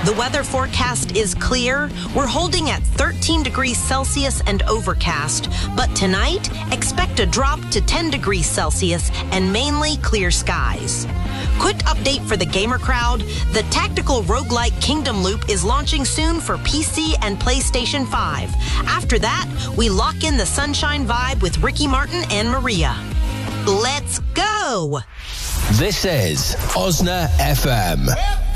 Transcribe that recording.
The weather forecast is clear. We're holding at 13 degrees Celsius and overcast, but tonight, expect a drop to 10 degrees Celsius and mainly clear skies. Quick update for the gamer crowd. The tactical roguelike Kingdom Loop is launching soon for PC and PlayStation 5. After that, we lock in the Sunshine vibe with Ricky Martin and Maria. Let's go! This is Osna FM.